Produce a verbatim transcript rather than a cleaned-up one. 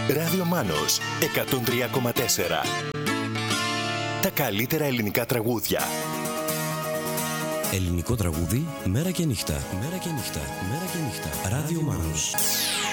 Ράδιο Μάνος εκατόν τρία κόμμα τέσσερα. Τα καλύτερα ελληνικά τραγούδια. Ελληνικό τραγούδι μέρα και νύχτα. Μέρα και νύχτα. Μέρα και νύχτα. Ράδιο Μάνος.